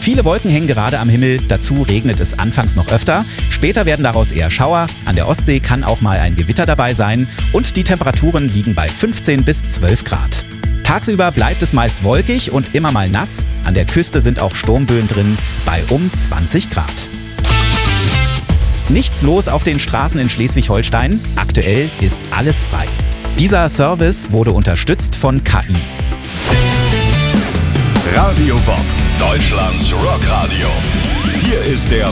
Viele Wolken hängen gerade am Himmel, dazu regnet es anfangs noch öfter. Später werden daraus eher Schauer, an der Ostsee kann auch mal ein Gewitter dabei sein und die Temperaturen liegen bei 15 bis 12 Grad. Tagsüber bleibt es meist wolkig und immer mal nass. An der Küste sind auch Sturmböen drin bei um 20 Grad. Nichts los auf den Straßen in Schleswig-Holstein. Aktuell ist alles frei. Dieser Service wurde unterstützt von KI. Radio Bob, Deutschlands Rockradio. Hier ist der